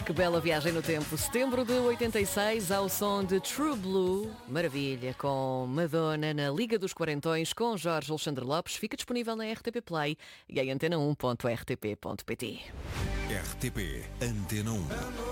Que bela viagem no tempo. Setembro de 86, ao som de True Blue. Maravilha, com Madonna na Liga dos Quarentões, com Jorge Alexandre Lopes. Fica disponível na RTP Play e em antena1.rtp.pt. RTP Antena 1.